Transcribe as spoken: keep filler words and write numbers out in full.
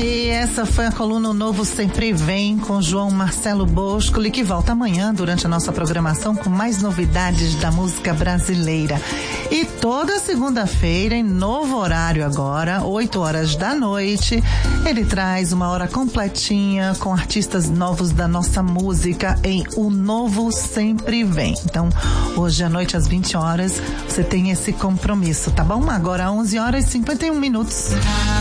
aí, essa foi a coluna O Novo Sempre Vem, com João Marcelo Boscoli, que volta amanhã durante a nossa programação com mais novidades da música brasileira. E toda segunda-feira, em novo horário agora, oito horas da noite, ele traz uma hora completinha com artistas novos da nossa música em O Novo Sempre Vem. Então, hoje à noite às vinte horas, você tem esse compromisso, tá bom? Agora onze horas e cinquenta e um minutos.